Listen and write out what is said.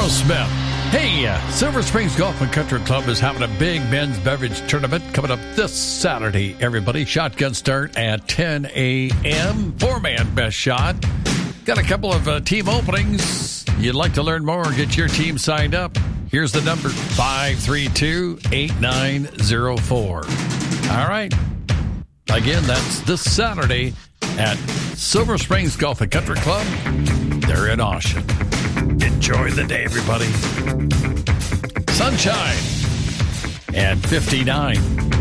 Aerosmith. Hey, Silver Springs Golf and Country Club is having a big men's beverage tournament coming up this Saturday, everybody. Shotgun start at 10 a.m. Four-man best shot. Got a couple of team openings. You'd like to learn more or get your team signed up? Here's the number, 532-8904. All right. Again, that's this Saturday at Silver Springs Golf and Country Club. They're in Austin. Enjoy the day, everybody. Sunshine and 59.